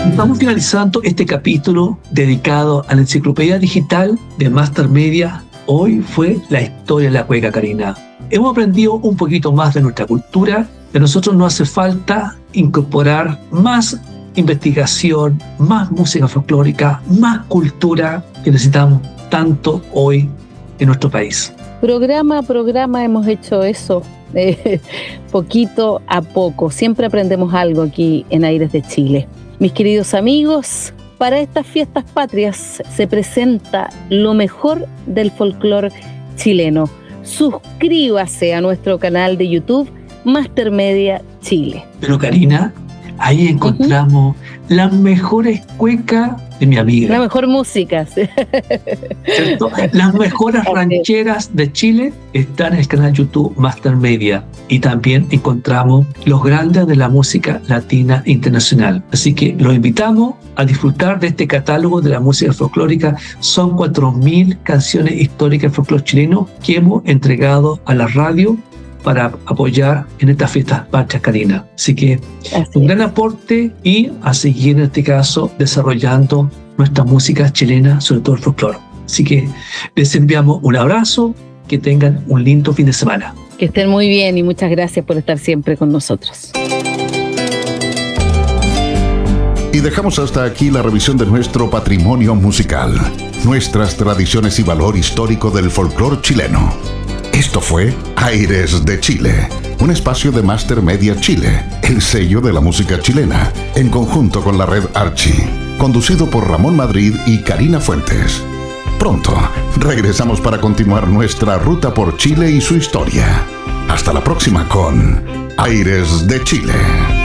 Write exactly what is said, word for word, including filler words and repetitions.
Estamos finalizando este capítulo dedicado a la enciclopedia digital de Master Media. Hoy fue la historia de la cueca, Karina. Hemos aprendido un poquito más de nuestra cultura. A nosotros nos hace falta incorporar más investigación, más música folclórica, más cultura que necesitamos tanto hoy en nuestro país. Programa a programa hemos hecho eso, eh, poquito a poco. Siempre aprendemos algo aquí en Aires de Chile. Mis queridos amigos, para estas fiestas patrias se presenta lo mejor del folclore chileno. Suscríbase a nuestro canal de YouTube, Master Media Chile. Pero Karina, ahí encontramos uh-huh. las mejores cuecas de mi amiga. La mejor música. ¿Cierto? Las mejores rancheras de Chile están en el canal YouTube Master Media. Y también encontramos los grandes de la música latina internacional. Así que los invitamos a disfrutar de este catálogo de la música folclórica. Son cuatro mil canciones históricas de folclore chileno que hemos entregado a la radio para apoyar en estas fiestas patrias, Karina. Así que Así un gran aporte y a seguir en este caso desarrollando nuestra música chilena, sobre todo el folclore. Así que les enviamos un abrazo, que tengan un lindo fin de semana. Que estén muy bien y muchas gracias por estar siempre con nosotros. Y dejamos hasta aquí la revisión de nuestro patrimonio musical, nuestras tradiciones y valor histórico del folclore chileno. Esto fue Aires de Chile, un espacio de Master Media Chile, el sello de la música chilena, en conjunto con la red Archie, conducido por Ramón Madrid y Karina Fuentes. Pronto regresamos para continuar nuestra ruta por Chile y su historia. Hasta la próxima con Aires de Chile.